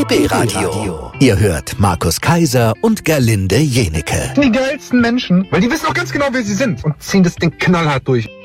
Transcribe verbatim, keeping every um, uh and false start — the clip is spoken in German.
B Radio. Ihr hört Markus Kaiser und Gerlinde Jenecke. Die geilsten Menschen, weil die wissen auch ganz genau, wer sie sind und ziehen das Ding knallhart durch.